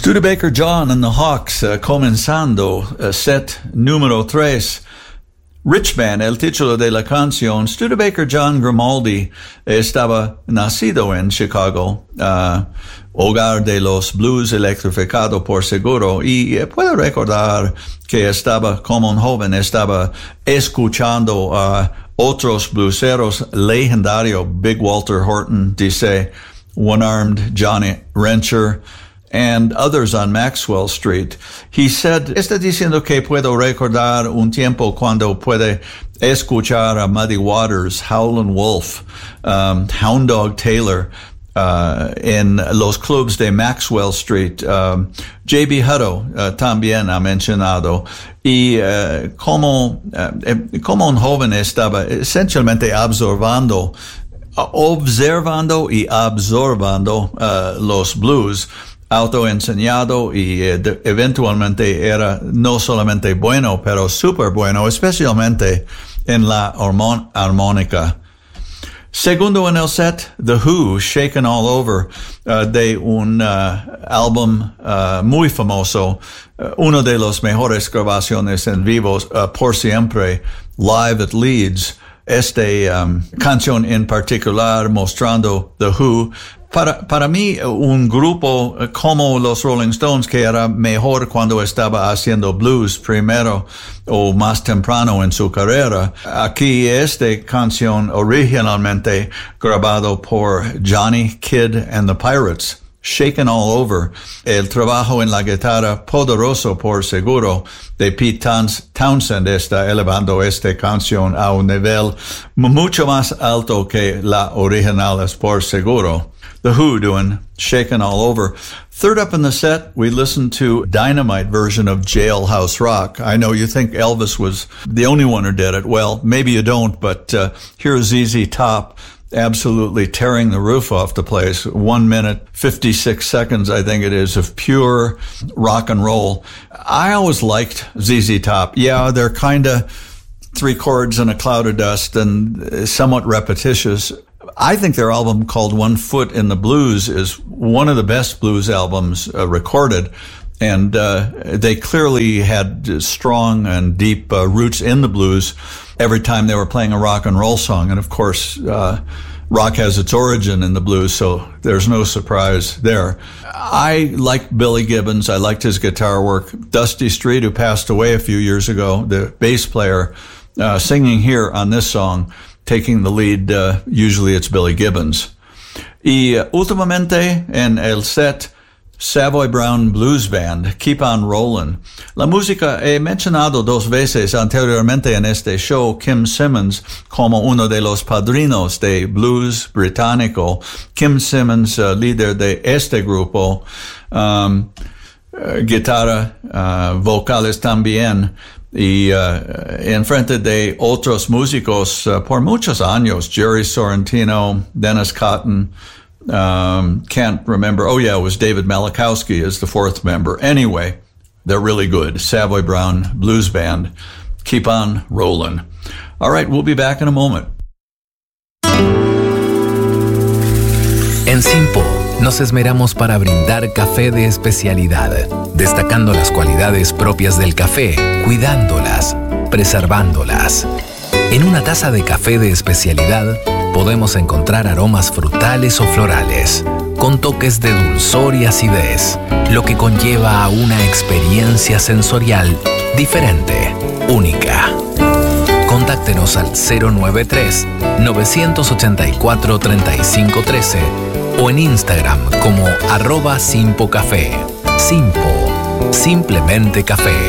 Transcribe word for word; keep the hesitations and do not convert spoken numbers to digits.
Studebaker John and the Hawks, uh, comenzando uh, set número tres. Rich Man, el título de la canción. Studebaker John Grimaldi estaba nacido en Chicago, uh, hogar de los blues electrificado por seguro, y eh, puedo recordar que estaba, como un joven, estaba escuchando a otros blueseros legendarios. Big Walter Horton, dice, One-Armed Johnny Wrencher, and others on Maxwell Street. He said, está diciendo que puedo recordar un tiempo cuando puede escuchar a Muddy Waters, Howlin' Wolf, um, Hound Dog Taylor, uh, en los clubs de Maxwell Street. Um, J B Hutto uh, también ha mencionado. Y uh, como, uh, como un joven estaba esencialmente absorbando, uh, observando y absorbando uh, los blues, autoenseñado, y eh, de, eventualmente era no solamente bueno, pero súper bueno, especialmente en la armon- armónica. Segundo en el set, The Who, Shaken All Over, uh, de un uh, álbum uh, muy famoso, uh, uno de los mejores grabaciones en vivo, uh, por siempre, Live at Leeds. Este um, canción en particular mostrando The Who, Para, para mí, un grupo como los Rolling Stones, que era mejor cuando estaba haciendo blues primero o más temprano en su carrera. Aquí esta canción originalmente grabado por Johnny Kidd and the Pirates, Shaken All Over. El trabajo en la guitarra poderoso por seguro de Pete Townshend está elevando esta canción a un nivel mucho más alto que la original, es por seguro. The Who doing Shaken All Over. Third up in the set, we listened to Dynamite version of Jailhouse Rock. I know you think Elvis was the only one who did it. Well, maybe you don't, but uh, here's Z Z Top absolutely tearing the roof off the place. One minute, fifty-six seconds, I think it is, of pure rock and roll. I always liked Z Z Top. Yeah, they're kind of three chords and a cloud of dust and somewhat repetitious. I think their album called One Foot in the Blues is one of the best blues albums uh, recorded. And uh, they clearly had strong and deep uh, roots in the blues every time they were playing a rock and roll song. And of course, uh, rock has its origin in the blues, so there's no surprise there. I liked Billy Gibbons. I liked his guitar work. Dusty Street, who passed away a few years ago, the bass player, uh, singing here on this song, taking the lead, uh, usually it's Billy Gibbons. Y uh, últimamente en el set, Savoy Brown Blues Band, Keep on Rollin'. La música, he mencionado dos veces anteriormente en este show Kim Simmons como uno de los padrinos de blues británico. Kim Simmons, uh, líder de este grupo, um, uh, guitarra, uh, vocales también. Y uh, en frente de otros músicos uh, por muchos años, Jerry Sorrentino, Dennis Cotton, um, can't remember. Oh yeah, it was David Malachowski as the fourth member. Anyway, they're really good. Savoy Brown Blues Band. Keep on rolling. All right, we'll be back in a moment. En Simpo nos esmeramos para brindar café de especialidad, destacando las cualidades propias del café, cuidándolas, preservándolas. En una taza de café de especialidad podemos encontrar aromas frutales o florales, con toques de dulzor y acidez, lo que conlleva a una experiencia sensorial diferente, única. Contáctenos al cero nueve tres, nueve ocho cuatro, tres cinco uno tres o en Instagram como arroba Simpo Café. Simpo, simplemente café.